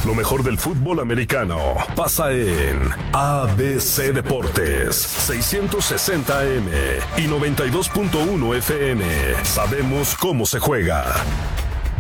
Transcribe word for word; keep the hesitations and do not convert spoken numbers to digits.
Lo mejor del fútbol americano pasa en A B C Deportes, seiscientos sesenta A M y noventa y dos punto uno F M. Sabemos cómo se juega.